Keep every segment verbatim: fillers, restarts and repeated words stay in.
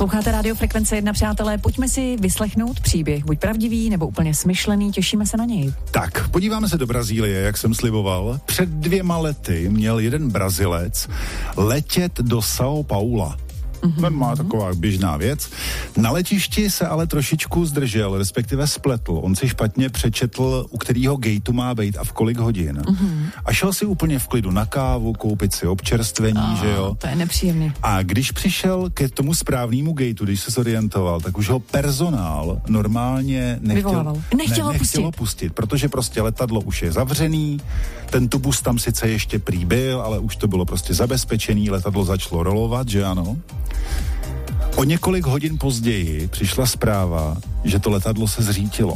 Posloucháte Radio Frekvence jedna, přátelé, pojďme si vyslechnout příběh, buď pravdivý nebo úplně smyšlený, těšíme se na něj. Tak, podíváme se do Brazílie, jak jsem sliboval. Před dvěma lety měl jeden Brazilec letět do São Paula. Mm-hmm. To má taková běžná věc. Na letišti se ale trošičku zdržel, respektive spletl. On si špatně přečetl, u kterého gateu má být a v kolik hodin. Mm-hmm. A šel si úplně v klidu na kávu, koupit si občerstvení, oh, že jo. To je nepříjemné. A když přišel ke tomu správnému gateu, když se zorientoval, tak už ho personál normálně nechtěl, nechtělo, ne, nechtělo pustit. pustit, protože prostě letadlo už je zavřený, ten tubus tam sice ještě prý byl, ale už to bylo prostě zabezpečený, letadlo začalo rolovat, že ano. O několik hodin později přišla zpráva, že to letadlo se zřítilo.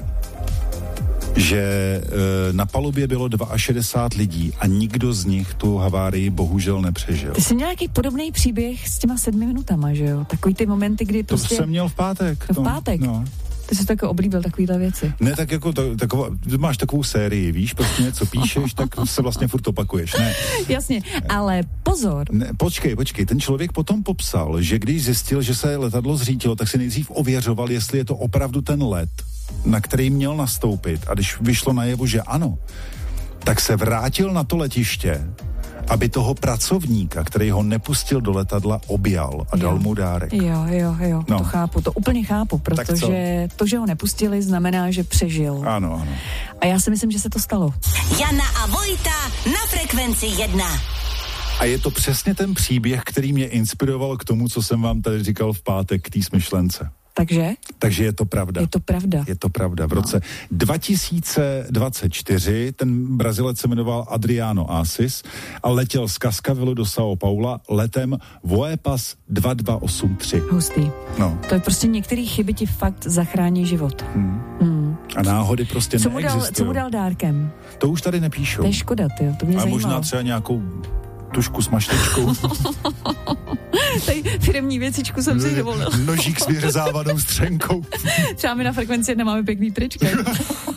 Že e, na palubě bylo šedesát dva lidí a nikdo z nich tu havárii bohužel nepřežil. Ty jsi měl nějaký podobný příběh s těma sedmi minutama, že jo? Takový ty momenty, kdy prostě... To jsem měl v pátek. To v pátek? No. Ty jsi taky oblíbil takovýhle věci. Ne, tak jako to, taková, máš takovou sérii, víš, prostě něco píšeš, tak se vlastně furt opakuješ, ne? Jasně, ale pozor. Ne, počkej, počkej, ten člověk potom popsal, že když zjistil, že se letadlo zřítilo, tak si nejdřív ověřoval, jestli je to opravdu ten let, na který měl nastoupit, a když vyšlo najevo, že ano, tak se vrátil na to letiště, aby toho pracovníka, který ho nepustil do letadla, objal a dal jo. mu dárek. Jo, jo, jo, no. to chápu, to úplně chápu, protože to, že ho nepustili, znamená, že přežil. Ano, ano. A já si myslím, že se to stalo. Jana a Vojta na Frekvenci jedna. A je to přesně ten příběh, který mě inspiroval k tomu, co jsem vám tady říkal v pátek k té smyšlence. Takže? Takže je to pravda. Je to pravda. Je to pravda. V roce no. dva tisíce dvacet čtyři ten Brazilec se jmenoval Adriano Assis a letěl z Cascavellu do São Paula letem Voepas dva dva osm tři. Hustý. No. To je prostě některé chyby ti fakt zachrání život. Hmm. Hmm. A náhody prostě co mu dal, neexistují. Co mu dal dárkem? To už tady nepíšou. To je škoda, tyjo, to mě a zajímalo. možná třeba nějakou tušku s mašličkou. Tady firemní věcičku jsem si dovolil. Nožík s vyřezávanou střenkou. Třeba my na Frekvenci jedna máme pěkný trička.